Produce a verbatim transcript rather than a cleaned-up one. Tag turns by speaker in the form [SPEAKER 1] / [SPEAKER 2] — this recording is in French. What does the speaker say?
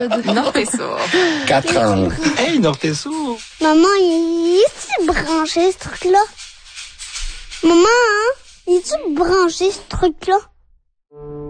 [SPEAKER 1] Nortesso.
[SPEAKER 2] Quatre ans.
[SPEAKER 3] Hey, Nortesso.
[SPEAKER 4] Maman, il est-tu branché ce truc-là? Maman, hein? Il est-tu branché ce truc-là?